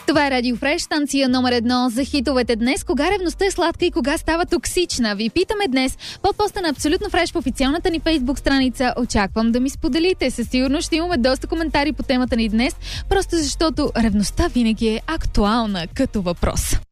Това е Радио Фреш, станция номер 1 за хитовете днес. Кога ревността е сладка и кога става токсична? Ви питаме днес под поста на Абсолютно Фреш в официалната ни Фейсбук страница. Очаквам да ми споделите. Със сигурност ще имаме доста коментари по темата ни днес, просто защото ревността винаги е актуална като въпрос.